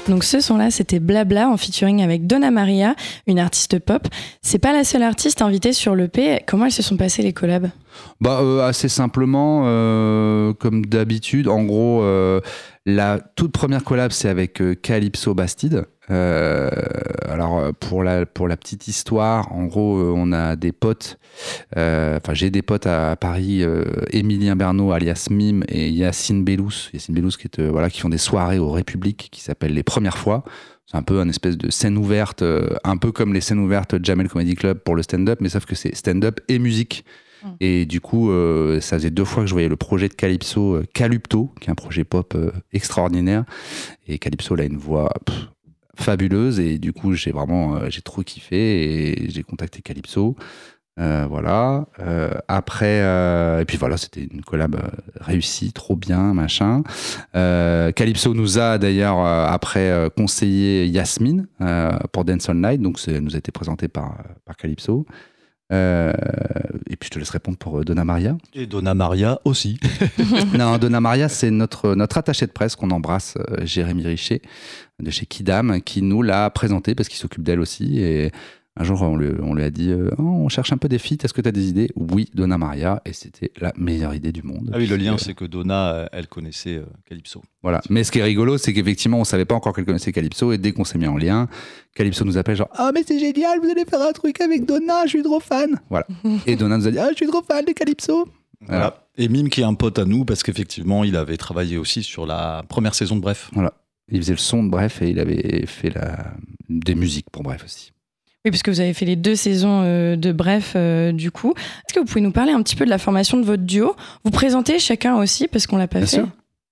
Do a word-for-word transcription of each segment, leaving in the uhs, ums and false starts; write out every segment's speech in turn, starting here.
Donc ce son-là, c'était Blabla en featuring avec Donna Maria, une artiste pop. C'est pas la seule artiste invitée sur l'E P. Comment elles se sont passées les collabs ? Bah, euh, assez simplement, euh, comme d'habitude. En gros, euh, la toute première collab, c'est avec euh, Calypso Bastide. Euh, alors, pour la, pour la petite histoire, en gros, euh, on a des potes, enfin, euh, j'ai des potes à, à Paris, euh, Émilien Bernot, alias Mime, et Yacine Bellous, Yacine Bellous qui, est, euh, voilà, qui font des soirées au République qui s'appellent Les Premières Fois. C'est un peu une espèce de scène ouverte, euh, un peu comme les scènes ouvertes Jamel Comedy Club pour le stand-up, mais sauf que c'est stand-up et musique. Mmh. Et du coup, euh, ça faisait deux fois que je voyais le projet de Calypso, euh, Calupto, qui est un projet pop euh, extraordinaire. Et Calypso, il a une voix pff, fabuleuse. Et du coup, j'ai vraiment euh, j'ai trop kiffé et j'ai contacté Calypso. Euh, voilà. Euh, après, euh, et puis voilà, c'était une collab euh, réussie, trop bien, machin. Euh, Calypso nous a d'ailleurs euh, après euh, conseillé Yasmine euh, pour Dance All Night, donc c'est, elle nous a été présentée par, par Calypso. Euh, et puis je te laisse répondre pour Donna Maria. Et Donna Maria aussi. Non, Donna Maria, c'est notre, notre attaché de presse qu'on embrasse, euh, Jérémy Richer, de chez Kidam, qui nous l'a présentée parce qu'il s'occupe d'elle aussi. Et un jour, on lui, on lui a dit euh, oh, on cherche un peu des feats, est-ce que tu as des idées ? Oui, Donna Maria, et c'était la meilleure idée du monde. Ah oui, le lien, euh... c'est que Donna, elle connaissait euh, Calypso. Voilà. Mais ce qui est rigolo, c'est qu'effectivement, on ne savait pas encore qu'elle connaissait Calypso, et dès qu'on s'est mis en lien, Calypso nous appelle genre ah, mais c'est génial, vous allez faire un truc avec Donna, je suis trop fan. Voilà. Et Donna nous a dit ah, je suis trop fan de Calypso. Voilà. Voilà. Et Mime qui est un pote à nous, parce qu'effectivement, il avait travaillé aussi sur la première saison de Bref. Voilà. Il faisait le son de Bref et il avait fait la... des musiques pour Bref aussi. Oui, parce que vous avez fait les deux saisons euh, de Bref, euh, du coup. Est-ce que vous pouvez nous parler un petit peu de la formation de votre duo ? Vous présentez chacun aussi, parce qu'on l'a pas Bien fait. Sûr.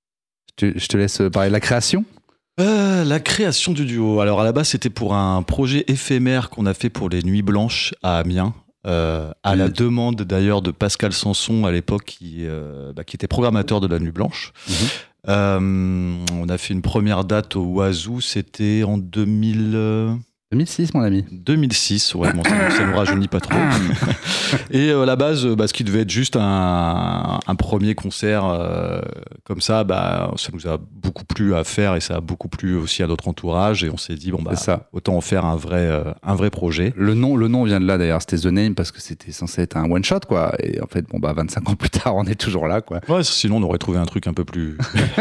Je te, je te laisse parler de la création. Euh, la création du duo. Alors à la base, c'était pour un projet éphémère qu'on a fait pour les Nuits Blanches à Amiens. Euh, à oui. La demande d'ailleurs de Pascal Sanson à l'époque, qui, euh, bah, qui était programmateur de la Nuit Blanche. Mmh. Euh, on a fait une première date au Oiseau, c'était en deux mille... Euh... deux mille six, mon ami. deux mille six, ouais, bon, ça, ça nous rajeunit pas trop. Et euh, à la base, bah, ce qui devait être juste un, un premier concert euh, comme ça, bah, ça nous a beaucoup plu à faire et ça a beaucoup plu aussi à notre entourage. Et on s'est dit, bon, bah, ça. autant en faire un vrai, euh, un vrai projet. Le nom, le nom vient de là d'ailleurs, c'était The Name parce que c'était censé être un one-shot, quoi. Et en fait, bon, bah, vingt-cinq ans plus tard, on est toujours là, quoi. Ouais, sinon, on aurait trouvé un truc un peu plus.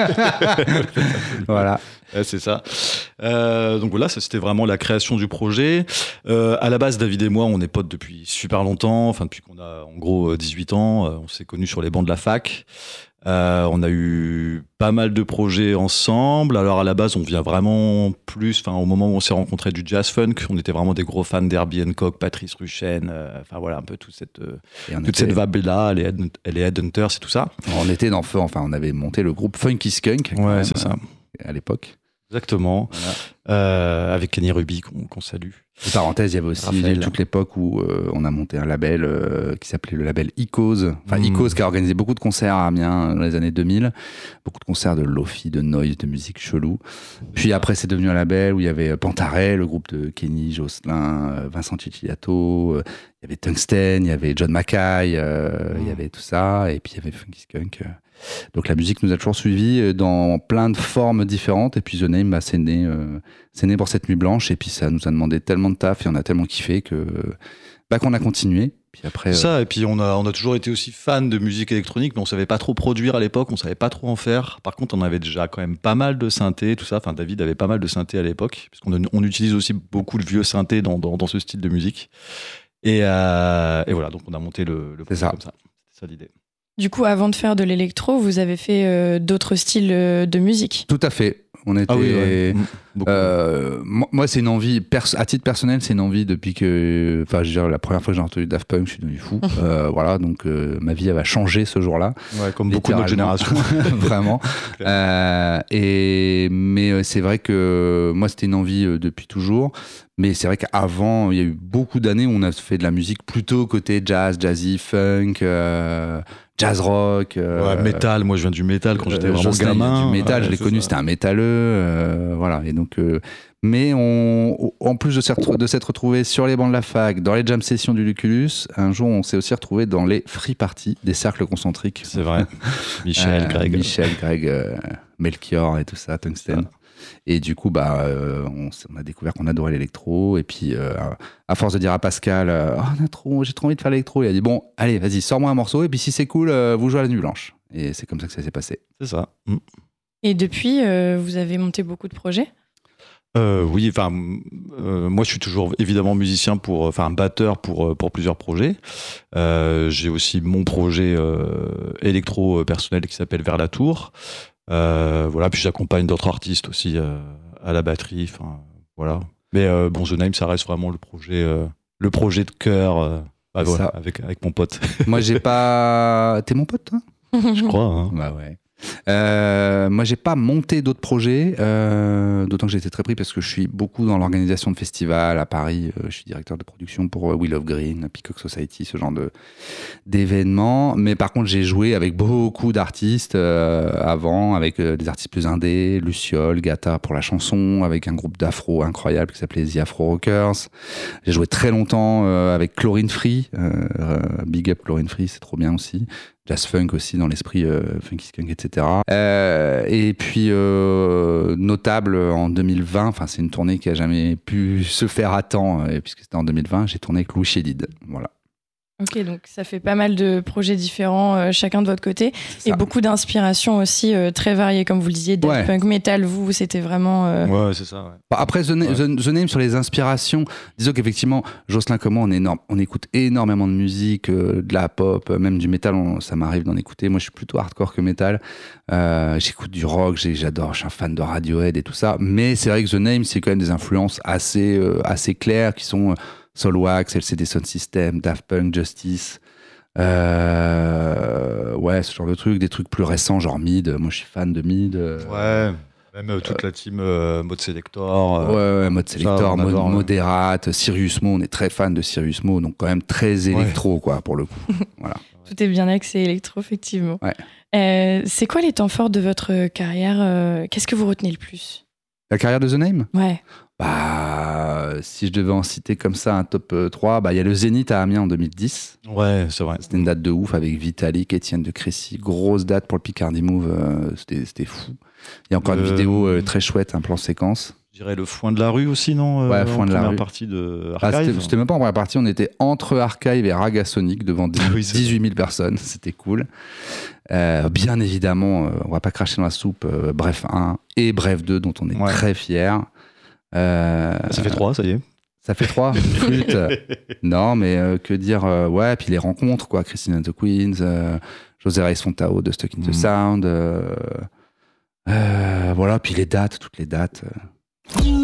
Voilà. Ouais, c'est ça. Euh, donc voilà, ça c'était vraiment la création du projet. Euh, à la base, David et moi, on est potes depuis super longtemps, enfin depuis qu'on a en gros dix-huit ans. On s'est connus sur les bancs de la fac. Euh, on a eu pas mal de projets ensemble. Alors à la base, on vient vraiment plus, enfin au moment où on s'est rencontrés, du jazz funk. On était vraiment des gros fans d'Herbie Hancock, Patrice Rushen, euh, enfin voilà un peu toute cette euh, toute était... cette vibe-là, les, Head, les Headhunters et tout ça. On était dans feu, enfin on avait monté le groupe Funky Skunk. Ouais, même, c'est ça. À l'époque. Exactement. Voilà. Euh, avec Kenny Ruby qu'on, qu'on salue. En parenthèse, il y avait aussi Raphaël. Toute l'époque où euh, on a monté un label euh, qui s'appelait le label Icos. Enfin, mmh. Icos qui a organisé beaucoup de concerts à Amiens dans les années deux mille. Beaucoup de concerts de lofi, de noise, de musique chelou. Puis après, c'est devenu un label où il y avait Pantaré, le groupe de Kenny, Jocelyn, Vincent Ciciliato. Euh, il y avait Tungsten, il y avait John Mackay, euh, mmh. il y avait tout ça. Et puis il y avait Funky Skunk. Euh. Donc la musique nous a toujours suivis dans plein de formes différentes. Et puis The Name, bah, c'est né, euh, c'est né pour cette nuit blanche. Et puis ça nous a demandé tellement de taf et on a tellement kiffé que, bah, qu'on a continué. Puis après, ça, euh... et puis on a, on a toujours été aussi fan de musique électronique, mais on savait pas trop produire à l'époque, on savait pas trop en faire. Par contre, on avait déjà quand même pas mal de synthés, tout ça. Enfin, David avait pas mal de synthés à l'époque, parce qu'on on utilise aussi beaucoup de vieux synthés dans, dans, dans ce style de musique. Et, euh, et voilà, donc on a monté le, le projet comme ça. C'est ça l'idée. Du coup, avant de faire de l'électro, vous avez fait euh, d'autres styles euh, de musique ? Tout à fait. On était. Ah oui, ouais. euh, moi, c'est une envie, pers- à titre personnel, c'est une envie depuis que. Enfin, je veux dire, la première fois que j'ai entendu Daft Punk, je suis devenu fou. euh, voilà, donc euh, ma vie, elle va changer ce jour-là. Ouais, comme beaucoup de notre génération. Vraiment. euh, et, mais c'est vrai que moi, c'était une envie euh, depuis toujours. Mais c'est vrai qu'avant, il y a eu beaucoup d'années où on a fait de la musique plutôt côté jazz, jazzy, funk, euh, jazz rock. Euh, ouais, métal. Moi, je viens du métal quand j'étais euh, vraiment gamin. Du métal, ouais, je l'ai connu, ça. C'était un métalleux. Euh, voilà. Et donc, euh, mais on, en plus de s'être, de s'être retrouvé sur les bancs de la fac, dans les jam sessions du Lucullus, un jour, on s'est aussi retrouvé dans les free parties des cercles concentriques. C'est vrai. Michel, euh, Greg. Michel, Greg, euh, Melchior et tout ça, Tungsten. Ah. Et du coup, bah, euh, on, on a découvert qu'on adorait l'électro. Et puis, euh, à force de dire à Pascal, euh, oh, on a trop, j'ai trop envie de faire l'électro, il a dit, bon, allez, vas-y, sors-moi un morceau. Et puis, si c'est cool, euh, vous jouez à la Nuit Blanche. Et c'est comme ça que ça s'est passé. C'est ça. Mm. Et depuis, euh, vous avez monté beaucoup de projets ? Euh, oui, enfin, euh, moi je suis toujours évidemment musicien pour, enfin batteur pour pour plusieurs projets. Euh, j'ai aussi mon projet euh, électro personnel qui s'appelle Vers la Tour. Euh, voilà, puis j'accompagne d'autres artistes aussi euh, à la batterie. Enfin, voilà. Mais euh, bon, The Name, ça reste vraiment le projet, euh, le projet de cœur. Euh, bah, voilà, avec avec mon pote. Moi, j'ai pas. T'es mon pote, toi ? Je crois. Hein. Bah ouais. Euh, moi, j'ai pas monté d'autres projets, euh, d'autant que j'ai été très pris parce que je suis beaucoup dans l'organisation de festivals à Paris. Euh, je suis directeur de production pour euh, Wheel of Green, Peacock Society, ce genre de d'événements. Mais par contre, j'ai joué avec beaucoup d'artistes euh, avant, avec euh, des artistes plus indés, Luciole, Gata pour la chanson, avec un groupe d'afro incroyable qui s'appelait The Afro Rockers. J'ai joué très longtemps euh, avec Chlorine Free, euh, euh, Big Up Chlorine Free, c'est trop bien aussi. Jazz funk aussi dans l'esprit euh, funky skunk, et cetera. Euh, et puis euh, notable en deux mille vingt, enfin c'est une tournée qui a jamais pu se faire à temps euh, puisque c'était en deux mille vingt. J'ai tourné avec Louis Chédid, voilà. Ok, donc ça fait pas mal de projets différents, euh, chacun de votre côté, et beaucoup d'inspirations aussi euh, très variées, comme vous le disiez, Daft ouais. Punk, Metal, vous, c'était vraiment... Euh... Ouais, c'est ça, ouais. Bah, après, The, Na- ouais. The, The Name, sur les inspirations, disons qu'effectivement, Jocelyn comme moi, on, est énorme, on écoute énormément de musique, euh, de la pop, euh, même du métal, on, ça m'arrive d'en écouter. Moi, je suis plutôt hardcore que métal. Euh, j'écoute du rock, j'ai, j'adore, je suis un fan de Radiohead et tout ça. Mais c'est vrai que The Name, c'est quand même des influences assez, euh, assez claires, qui sont euh, Soulwax, L C D Sound System, Daft Punk, Justice... Euh, ouais, ce genre de trucs, des trucs plus récents, genre Mid. Moi, je suis fan de Mid. Euh, ouais, même euh, toute euh, la team euh, Mode Selector. Euh, ouais, ouais, Mode Selector, Mode Moderate, Sirius Mo. On est très fan de Sirius Mo, donc quand même très électro, ouais. quoi, pour le coup. Voilà. Tout est bien axé électro, effectivement. Ouais. Euh, c'est quoi les temps forts de votre carrière euh, Qu'est-ce que vous retenez le plus ? La carrière de The Name ? Ouais. Bah, si je devais en citer comme ça un top trois, bah il y a le Zénith à Amiens en deux mille dix. Ouais, c'est vrai. C'était une date de ouf avec Vitalik, Étienne de Crécy. Grosse date pour le Picardie Move, euh, c'était, c'était fou. Il y a encore euh, une vidéo euh, très chouette, un plan séquence. Je dirais le Foin de la rue aussi, non ? Ouais, Foin de la rue. Partie de Archive. Ah, c'était, c'était même pas en première partie, on était entre Archive et Raga Sonic devant ah, oui, dix-huit mille personnes, c'était cool. Euh, bien évidemment, euh, on va pas cracher dans la soupe, euh, Bref un et Bref deux, dont on est ouais. très fiers. Euh, ça fait trois, ça y est. Ça fait trois. Flûte. Non, mais euh, que dire euh, ouais, puis les rencontres, quoi. Christine and the Queens, euh, José Reyes Fontao de Stuck in the mm. Sound. Euh, euh, voilà, puis les dates, toutes les dates.